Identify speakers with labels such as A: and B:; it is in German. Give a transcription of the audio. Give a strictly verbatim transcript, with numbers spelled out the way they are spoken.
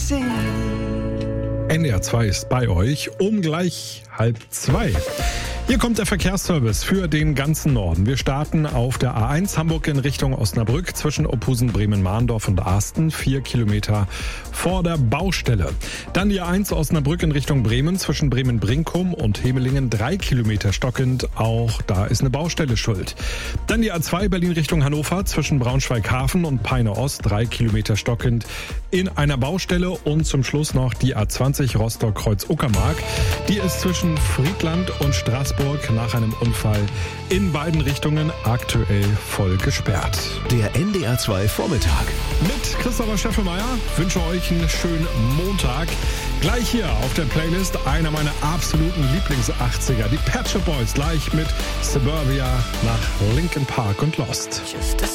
A: N D R zwei ist bei euch um gleich halb zwei. Hier kommt der Verkehrsservice für den ganzen Norden. Wir starten auf der A eins Hamburg in Richtung Osnabrück zwischen Opusen, Bremen, Mahndorf und Asten, vier Kilometer vor der Baustelle. Dann die A eins Osnabrück in Richtung Bremen zwischen Bremen-Brinkum und Hemelingen, drei Kilometer stockend. Auch da ist eine Baustelle schuld. Dann die A zwei Berlin Richtung Hannover zwischen Braunschweig-Hafen und Peine-Ost, drei Kilometer stockend in einer Baustelle. Und zum Schluss noch die A zwanzig Rostock-Kreuz-Uckermark. Die ist zwischen Friedland und Straßburg nach einem Unfall in beiden Richtungen aktuell voll gesperrt.
B: Der N D R zwei Vormittag.
A: Mit Christopher Scheffelmeier wünsche euch einen schönen Montag. Gleich hier auf der Playlist einer meiner absoluten Lieblings-achtziger. Die Pet Shop Boys gleich mit Suburbia nach Linkin Park und Lost.